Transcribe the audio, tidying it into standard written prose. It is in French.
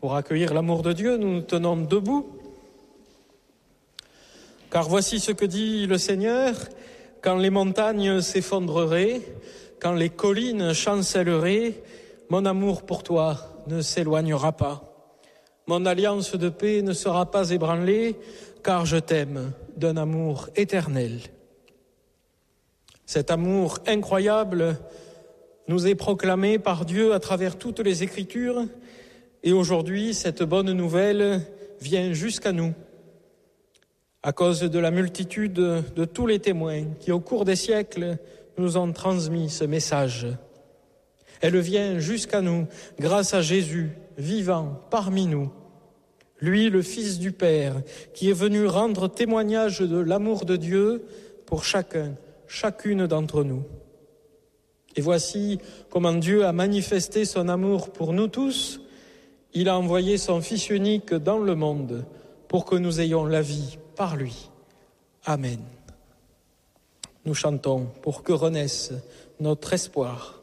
Pour accueillir l'amour de Dieu, nous nous tenons debout. Car voici ce que dit le Seigneur, quand les montagnes s'effondreraient, quand les collines chancelleraient, mon amour pour toi ne s'éloignera pas. Mon alliance de paix ne sera pas ébranlée, car je t'aime d'un amour éternel. Cet amour incroyable nous est proclamé par Dieu à travers toutes les Écritures, et aujourd'hui, cette bonne nouvelle vient jusqu'à nous, à cause de la multitude de tous les témoins qui, au cours des siècles, nous ont transmis ce message. Elle vient jusqu'à nous grâce à Jésus, vivant parmi nous. Lui, le Fils du Père, qui est venu rendre témoignage de l'amour de Dieu pour chacun, chacune d'entre nous. Et voici comment Dieu a manifesté son amour pour nous tous. Il a envoyé son Fils unique dans le monde pour que nous ayons la vie par lui. Amen. Nous chantons pour que renaisse notre espoir.